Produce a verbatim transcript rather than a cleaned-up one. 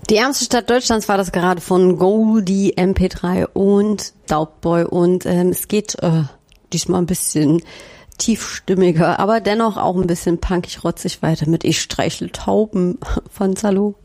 Die ärmste Stadt Deutschlands war das gerade von Goldie M P drei und Daubboy und ähm, es geht äh, diesmal ein bisschen tiefstimmiger, aber dennoch auch ein bisschen punkig rotzig weiter mit Ich streichle Tauben von Salo.